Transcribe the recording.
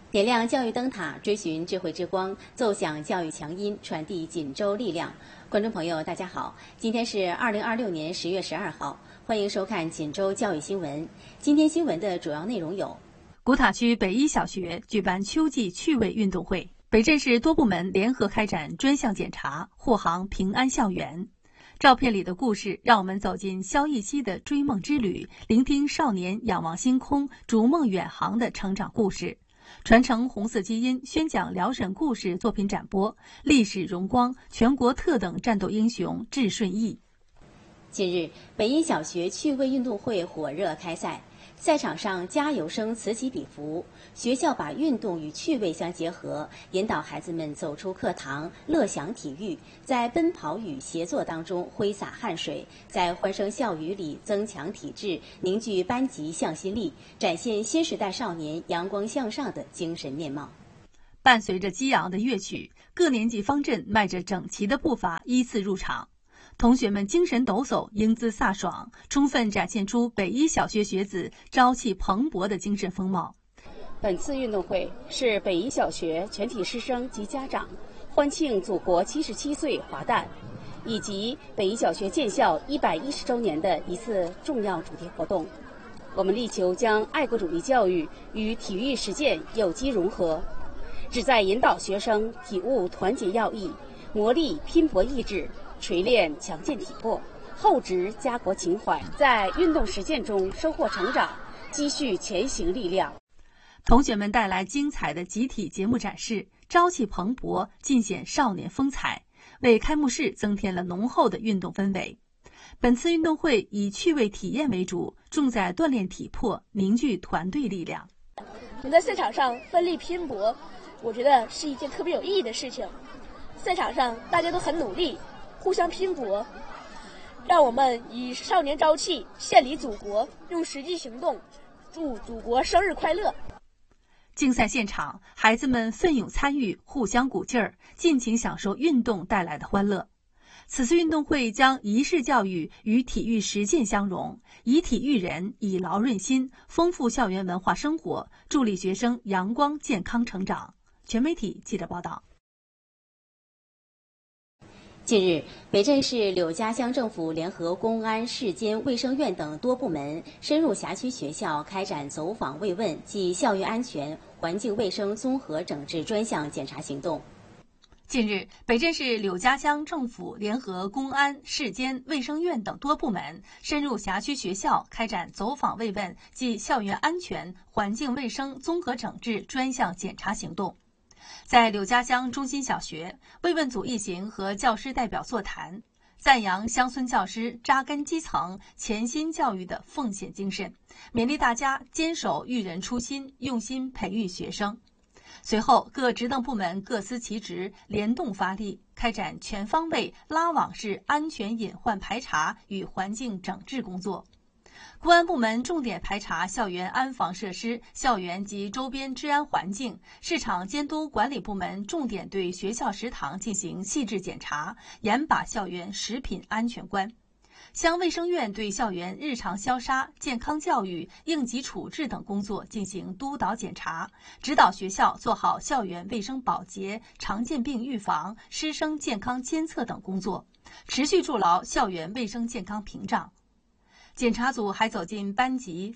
点亮教育灯塔，追寻智慧之光，奏响教育强音，传递锦州力量。观众朋友，大家好，今天是2026年10月12号，欢迎收看锦州教育新闻。今天新闻的主要内容有： 古塔区北一小学举办秋季趣味运动会，北镇市多部门联合开展专项检查，护航平安校园。照片里的故事，让我们走进萧忆希的追梦之旅，聆听少年仰望星空、逐梦远航的成长故事。传承红色基因，宣讲辽沈故事作品展播，历史荣光，全国特等战斗英雄智顺义。 近日，北一小学趣味运动会火热开赛，赛场上加油声此起彼伏，学校把运动与趣味相结合，引导孩子们走出课堂，乐享体育，在奔跑与协作当中挥洒汗水，在欢声笑语里增强体质，凝聚班级向心力，展现新时代少年阳光向上的精神面貌。 伴随着激昂的乐曲，各年级方阵迈着整齐的步伐依次入场。同学们精神抖擞，英姿飒爽，充分展现出北一小学学子朝气蓬勃的精神风貌。 本次运动会是北一小学全体师生及家长欢庆祖国77岁华诞，以及北一小学建校110周年的一次重要主题活动。我们力求将爱国主义教育与体育实践有机融合，旨在引导学生体悟团结要义，磨砺拼搏意志，锤炼强健体魄，厚植家国情怀，在运动实践中收获成长，积蓄前行力量。 同学们带来精彩的集体节目展示，朝气蓬勃，尽显少年风采，为开幕式增添了浓厚的运动氛围。本次运动会以趣味体验为主，重在锻炼体魄，凝聚团队力量。 能在赛场上奋力拼搏，我觉得是一件特别有意义的事情。赛场上大家都很努力，互相拼搏，让我们以少年朝气献礼祖国，用实际行动祝祖国生日快乐。 竞赛现场，孩子们奋勇参与，互相鼓劲儿，尽情享受运动带来的欢乐。此次运动会将仪式教育与体育实践相融，以体育人，以劳润心，丰富校园文化生活，助力学生阳光健康成长。全媒体记者报道。 近日，北镇市柳家乡政府联合公安、市监、卫生院等多部门深入辖区学校开展走访慰问暨校园安全、环境卫生综合整治专项检查行动。 近日，北镇市柳家乡政府联合公安、市监、卫生院等多部门深入辖区学校开展走访慰问暨校园安全、环境卫生综合整治专项检查行动。在柳家乡中心小学，慰问组一行和教师代表座谈，赞扬乡村教师扎根基层、潜心教育的奉献精神，勉励大家坚守育人初心，用心培育学生。随后，各职能部门各司其职，联动发力，开展全方位拉网式安全隐患排查与环境整治工作。公安部门重点排查校园安防设施、校园及周边治安环境；市场监督管理部门重点对学校食堂进行细致检查，严把校园食品安全关。乡卫生院对校园日常消杀、健康教育、应急处置等工作进行督导检查，指导学校做好校园卫生保洁、常见病预防、师生健康监测等工作，持续筑牢校园卫生健康屏障。检查组还走进班级、